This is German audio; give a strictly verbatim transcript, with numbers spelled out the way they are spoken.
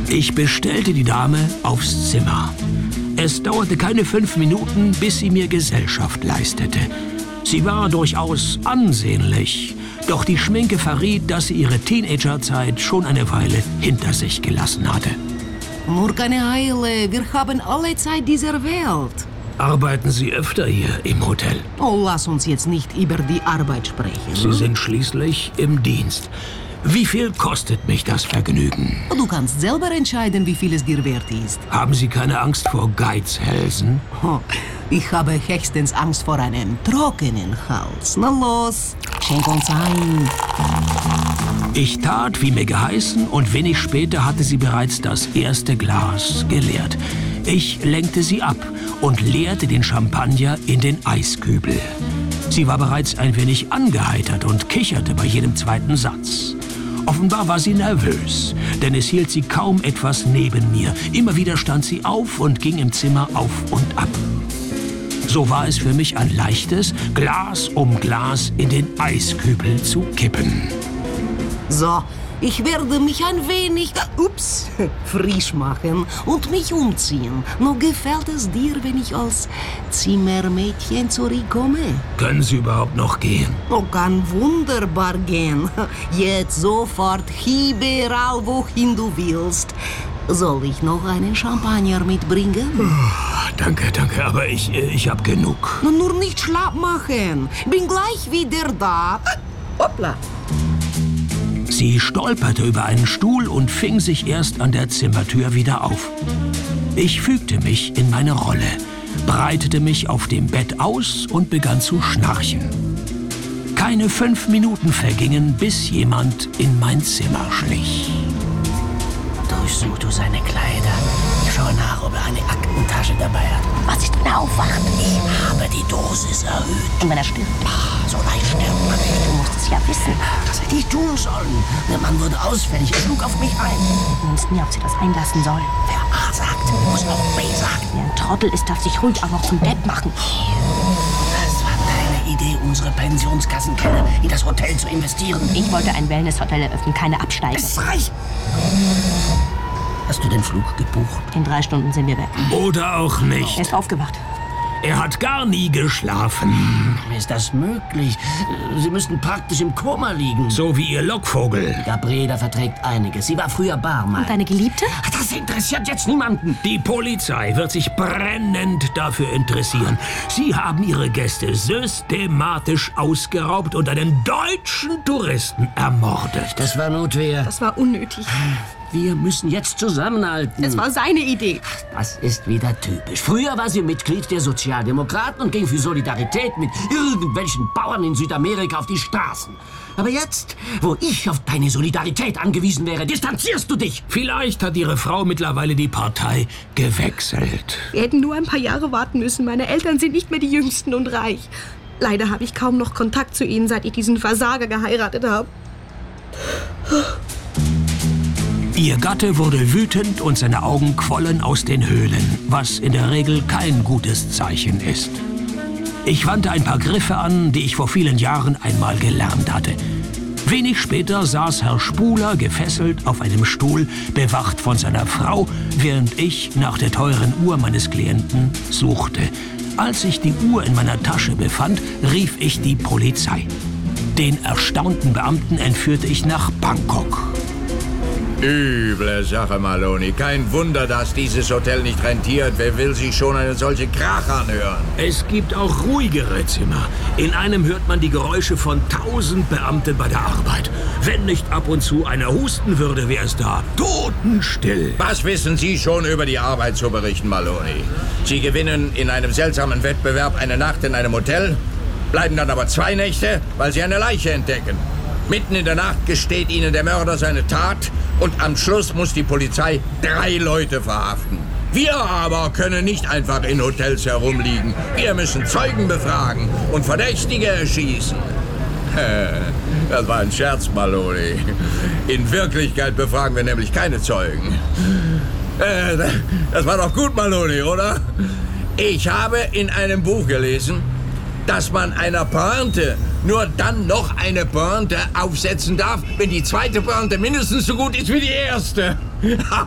Ich bestellte die Dame aufs Zimmer. Es dauerte keine fünf Minuten, bis sie mir Gesellschaft leistete. Sie war durchaus ansehnlich, doch die Schminke verriet, dass sie ihre Teenagerzeit schon eine Weile hinter sich gelassen hatte. Nur keine Eile, wir haben alle Zeit dieser Welt. Arbeiten Sie öfter hier im Hotel? Oh, lass uns jetzt nicht über die Arbeit sprechen. Sie sind schließlich im Dienst. Wie viel kostet mich das Vergnügen? Du kannst selber entscheiden, wie viel es dir wert ist. Haben Sie keine Angst vor Geizhälsen? Oh, ich habe höchstens Angst vor einem trockenen Hals. Na los, schenk uns ein. Ich tat, wie mir geheißen, und wenig später hatte sie bereits das erste Glas geleert. Ich lenkte sie ab und leerte den Champagner in den Eiskübel. Sie war bereits ein wenig angeheitert und kicherte bei jedem zweiten Satz. Offenbar war sie nervös, denn es hielt sie kaum etwas neben mir. Immer wieder stand sie auf und ging im Zimmer auf und ab. So war es für mich ein leichtes, Glas um Glas in den Eiskübel zu kippen. So, ich werde mich ein wenig, ups, frisch machen und mich umziehen. Nur gefällt es dir, wenn ich als Zimmermädchen zurückkomme? Können Sie überhaupt noch gehen? Oh, kann wunderbar gehen. Jetzt sofort, überall, wohin du willst. Soll ich noch einen Champagner mitbringen? Oh, danke, danke, aber ich, ich hab genug. Nur nicht schlapp machen. Bin gleich wieder da. Hoppla. Sie stolperte über einen Stuhl und fing sich erst an der Zimmertür wieder auf. Ich fügte mich in meine Rolle, breitete mich auf dem Bett aus und begann zu schnarchen. Keine fünf Minuten vergingen, bis jemand in mein Zimmer schlich. Durchsuch du seine Kleider. Schau nach, ob er eine Aktentasche dabei hat. Was ist eine Aufwacht? Ich habe die Dosis erhöht. Und wenn er stirbt? Ah, so leicht stirbt man nicht. Du musst es ja wissen. Was hätte ich tun sollen? Der Mann wurde ausfällig. Er schlug auf mich ein. Du weißt nie, ob sie das einlassen soll. Wer A sagt, muss auch B sagen. Wer ein Trottel ist, darf sich ruhig auch noch zum Bett machen. Das war deine Idee, unsere Pensionskassenkenner in das Hotel zu investieren. Ich wollte ein Wellness-Hotel eröffnen, keine Absteige. Es reicht. Hast du den Flug gebucht? In drei Stunden sind wir weg. Oder auch nicht. Er ist aufgewacht. Er hat gar nie geschlafen. Wie ist das möglich? Sie müssten praktisch im Koma liegen. So wie Ihr Lockvogel. Gabriela verträgt einiges. Sie war früher Barmann. Und deine Geliebte? Das interessiert jetzt niemanden. Die Polizei wird sich brennend dafür interessieren. Sie haben Ihre Gäste systematisch ausgeraubt und einen deutschen Touristen ermordet. Das war Notwehr. Das war unnötig. Wir müssen jetzt zusammenhalten. Es war seine Idee. Das ist wieder typisch. Früher war sie Mitglied der Sozialdemokraten und ging für Solidarität mit irgendwelchen Bauern in Südamerika auf die Straßen. Aber jetzt, wo ich auf deine Solidarität angewiesen wäre, distanzierst du dich. Vielleicht hat Ihre Frau mittlerweile die Partei gewechselt. Wir hätten nur ein paar Jahre warten müssen. Meine Eltern sind nicht mehr die Jüngsten und reich. Leider habe ich kaum noch Kontakt zu ihnen, seit ich diesen Versager geheiratet habe. Ihr Gatte wurde wütend und seine Augen quollen aus den Höhlen, was in der Regel kein gutes Zeichen ist. Ich wandte ein paar Griffe an, die ich vor vielen Jahren einmal gelernt hatte. Wenig später saß Herr Spuler gefesselt auf einem Stuhl, bewacht von seiner Frau, während ich nach der teuren Uhr meines Klienten suchte. Als ich die Uhr in meiner Tasche befand, rief ich die Polizei. Den erstaunten Beamten entführte ich nach Bangkok. Üble Sache, Maloney. Kein Wunder, dass dieses Hotel nicht rentiert. Wer will sich schon eine solche Krach anhören? Es gibt auch ruhigere Zimmer. In einem hört man die Geräusche von tausend Beamten bei der Arbeit. Wenn nicht ab und zu einer husten würde, wäre es da totenstill. Was wissen Sie schon über die Arbeit zu berichten, Maloney? Sie gewinnen in einem seltsamen Wettbewerb eine Nacht in einem Hotel, bleiben dann aber zwei Nächte, weil Sie eine Leiche entdecken. Mitten in der Nacht gesteht Ihnen der Mörder seine Tat und am Schluss muss die Polizei drei Leute verhaften. Wir aber können nicht einfach in Hotels herumliegen. Wir müssen Zeugen befragen und Verdächtige erschießen. Das war ein Scherz, Maloney. In Wirklichkeit befragen wir nämlich keine Zeugen. Das war doch gut, Maloney, oder? Ich habe in einem Buch gelesen, dass man einer Pointe nur dann noch eine Pointe aufsetzen darf, wenn die zweite Pointe mindestens so gut ist wie die erste.